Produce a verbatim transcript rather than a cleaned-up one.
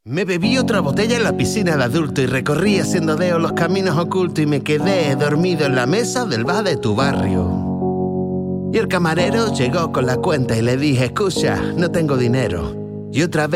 Me bebí otra botella en la piscina de adulto y recorrí haciendo dedo los caminos ocultos y me quedé dormido en la mesa del bar de tu barrio. Y el camarero llegó con la cuenta y le dije, escucha, no tengo dinero. Y otra vez